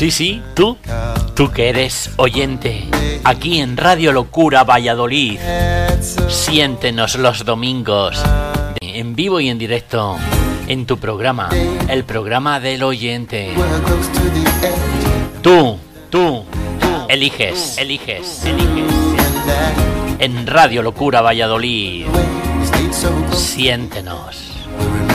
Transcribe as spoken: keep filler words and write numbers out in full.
Sí, sí, tú, tú que eres oyente, aquí en Radio Locura Valladolid, siéntenos los domingos, en vivo y en directo, en tu programa, el programa del oyente. Tú, tú, eliges, eliges, eliges, en Radio Locura Valladolid, siéntenos.